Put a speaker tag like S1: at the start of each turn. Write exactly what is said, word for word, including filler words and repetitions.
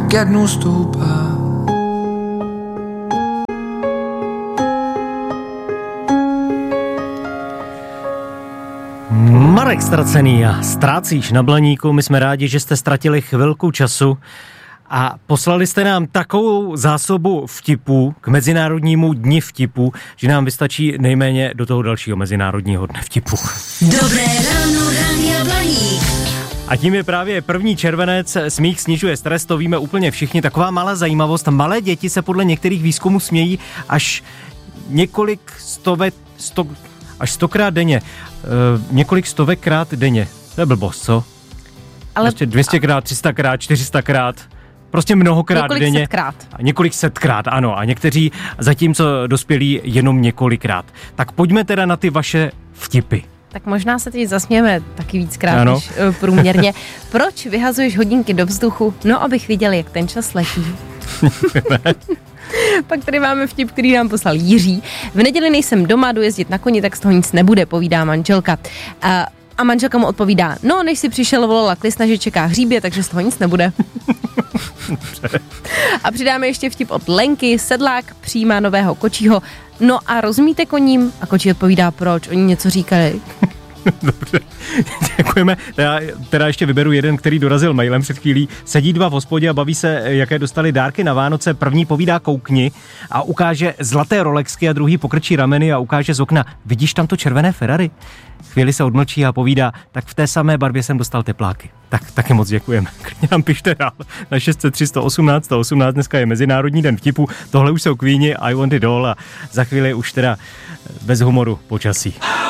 S1: ke dnu stoupá.
S2: Marek Ztracený a Ztrácíš na Blaníku, my jsme rádi, že jste ztratili chvilku času a poslali jste nám takovou zásobu vtipů k Mezinárodnímu dni vtipů, že nám vystačí nejméně do toho dalšího Mezinárodního dne vtipů.
S3: Dobré ráno, Rádia Blaník.
S2: A tím je právě první červenec, smích snižuje stres, to víme úplně všichni. Taková malá zajímavost, malé děti se podle některých výzkumů smějí až několik stovek, sto, až stokrát denně, e, několik stovekrát denně. To je blbost, co? Ale prostě dvě stě krát, tři sta krát, čtyři sta krát. Prostě mnohokrát
S4: několik
S2: denně.
S4: Setkrát.
S2: Několik setkrát, ano. A někteří zatímco dospělí jenom několikrát. Tak pojďme teda na ty vaše vtipy.
S4: Tak možná se teď zasmějeme taky víckrát
S2: ano.
S4: než uh, průměrně. Proč vyhazuješ hodinky do vzduchu? No, abych viděl, jak ten čas letí. Pak tady máme vtip, který nám poslal Jiří. V neděli nejsem doma, jdu jezdit na koni, tak z toho nic nebude, povídá manželka. Uh, a manželka mu odpovídá, no, než si přišel, volala klisna, že čeká hříbě, takže z toho nic nebude. A přidáme ještě vtip od Lenky. Sedlák přijímá nového kočího. No a rozumíte koním? A kočí odpovídá, proč? Oni něco říkali.
S2: Dobře, děkujeme. Já teda ještě vyberu jeden, který dorazil mailem před chvílí. Sedí dva v hospodě a baví se, jaké dostali dárky na Vánoce. První povídá koukni a ukáže zlaté Rolexky a druhý pokrčí rameny a ukáže z okna. Vidíš tam to červené Ferrari? Chvíli se odmlčí a povídá, tak v té samé barvě jsem dostal tepláky. Tak taky moc děkujeme. Klidně nám pište dál na šest set tři sto osmnáct sto osmnáct. Dneska je Mezinárodní den vtipu. Tohle už jsou Queeni, I Want It All a za chvíli už teda bez humoru počasí.